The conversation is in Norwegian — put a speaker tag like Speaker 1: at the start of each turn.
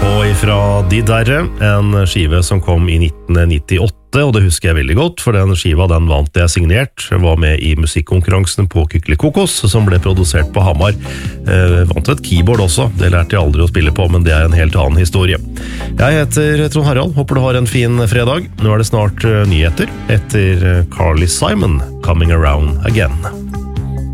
Speaker 1: Ifra De Derre, en skive som kom i 1998, og det husker jeg veldig godt, for den skiva den vant jeg signert. Jeg var med i musikkonkurransen på Kykelikokos, som ble produsert på Hamar. Vant et keyboard også, det lærte jeg aldri å spille på, men det er en helt annen historie. Jeg heter Trond Harald, håper du har en fin fredag. Nå er det snart nyheter, etter Carly Simon, Coming Around Again.